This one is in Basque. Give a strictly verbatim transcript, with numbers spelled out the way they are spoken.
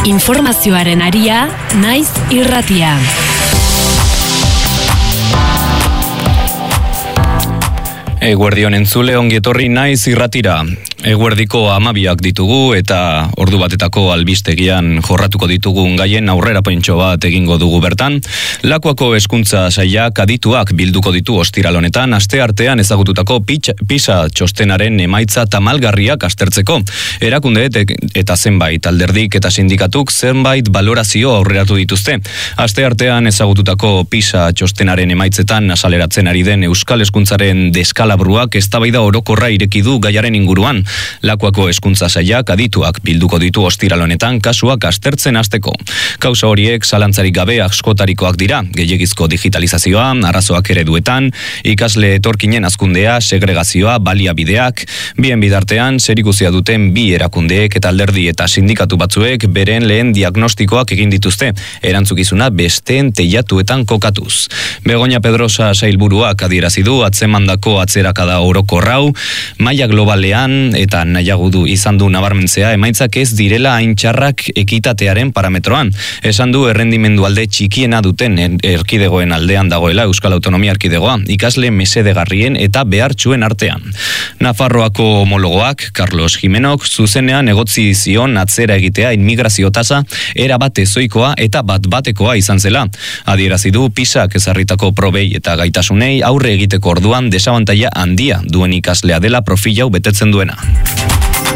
Informazioaren aria, naiz irratia. Eguerdion entzule, ongi etorri naiz irratira. Eguerdiko hamabiak ditugu eta ordu batetako albistegian jorratuko ditugun gaien aurrera pointxo bat egingo dugu bertan. Lakuako hezkuntza sailak adituak bilduko ditu ostiral honetan, aste artean ezagututako PISA txostenaren emaitza tamalgarriak aztertzeko. Erakunde eta zenbait alderdik eta sindikatuk zenbait balorazio aurreratu dituzte. Aste artean ezagututako PISA txostenaren emaitzetan asaleratzen ari den euskal hezkuntzaren deskalabruak eztabaida orokorra ireki du gaiaren inguruan. Lakuako hezkuntza sailak adituak bilduko ditu ostiral honetan kasuak aztertzen hasteko. Kausa horiek zalantzarik gabe askotarikoak dira, gehiegizko digitalizazioa, arazoak ereduetan, ikasle etorkinen hazkundea, segregazioa, baliabideak, bien bidartean zerikusia duten bi erakundeek eta alderdi eta sindikatu batzuek beren lehen diagnostikoak egin dituzte, erantzukizuna besteen teilatuetan kokatuz. Begoña Pedrosa sailburuak adierazi du atzemandako atzerakada orokorrau, maila globalean eta nahiago du izan du nabarmentzea emaitzak ez direla hain txarrak ekitatearen parametroan. Esan du errendimendu alde txikiena duten erkidegoen aldean dagoela Euskal Autonomia Erkidegoa, ikasle mesedegarrien eta behartsuen artean. Nafarroako homologoak, Carlos Jimenok, zuzenean egotzi zion atzera egitea inmigrazio tasa era bat ezoikoa eta bat batekoa izan zela. Adierazi du PISAk ezarritako probei eta gaitasunei aurre egiteko orduan desabantaila handia duen ikaslea dela profilau betetzen duena.